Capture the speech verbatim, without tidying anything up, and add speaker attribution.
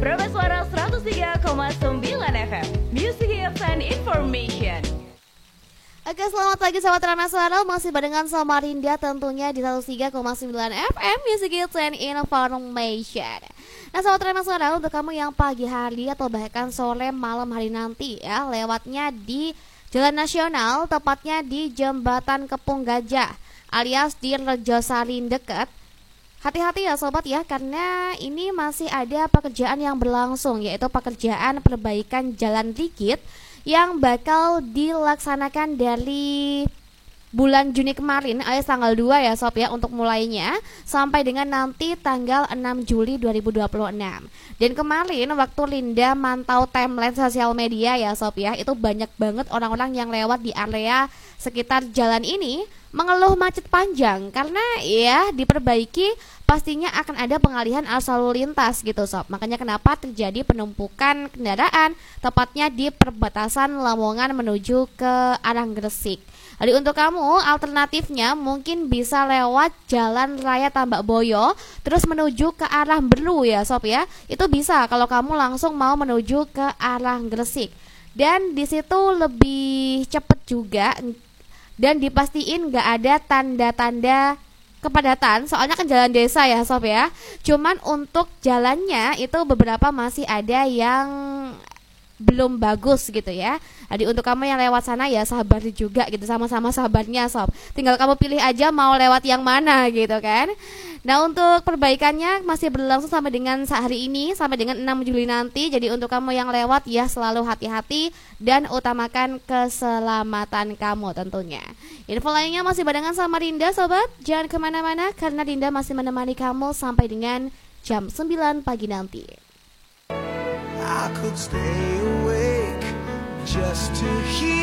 Speaker 1: Permai Suara seratus tiga koma sembilan F M, Music Hits and Information.
Speaker 2: Oke, selamat pagi sahabat Permai Suara, masih barengan sama Rinda tentunya di seratus tiga koma sembilan F M, Music Hits and Information. Nah sahabat Permai Suara, untuk kamu yang pagi hari atau bahkan sore malam hari nanti ya, lewatnya di Jalan Nasional, tepatnya di Jembatan Kepung Gajah alias di Rejosarin dekat. Hati-hati ya sobat ya, karena ini masih ada pekerjaan yang berlangsung, yaitu pekerjaan perbaikan jalan dikit yang bakal dilaksanakan dari bulan Juni kemarin alias tanggal dua ya sob ya, untuk mulainya sampai dengan nanti tanggal enam Juli dua ribu dua puluh enam. Dan kemarin waktu Linda mantau timeline sosial media ya sob ya, itu banyak banget orang-orang yang lewat di area sekitar jalan ini mengeluh macet panjang karena ya diperbaiki pastinya akan ada pengalihan arus lalu lintas gitu sob. Makanya kenapa terjadi penumpukan kendaraan tepatnya di perbatasan Lamongan menuju ke arah Gresik. Jadi untuk kamu alternatifnya mungkin bisa lewat Jalan Raya Tambak Boyo terus menuju ke arah Berlu ya sob ya. Itu bisa kalau kamu langsung mau menuju ke arah Gresik. Dan di situ lebih cepet juga dan dipastiin nggak ada tanda-tanda kepadatan, soalnya kan jalan desa ya sob ya. Cuman untuk jalannya itu beberapa masih ada yang belum bagus gitu ya. Jadi untuk kamu yang lewat sana ya sabar juga gitu, sama-sama sabarnya sob. Tinggal kamu pilih aja mau lewat yang mana gitu kan. Nah untuk perbaikannya masih berlangsung sampai dengan hari ini, sampai dengan enam Juli nanti. Jadi untuk kamu yang lewat ya selalu hati-hati dan utamakan keselamatan kamu tentunya. Info lainnya masih barengan sama Rinda sobat. Jangan kemana-mana karena Rinda masih menemani kamu sampai dengan jam sembilan pagi nanti.
Speaker 3: I could stay awake just to hear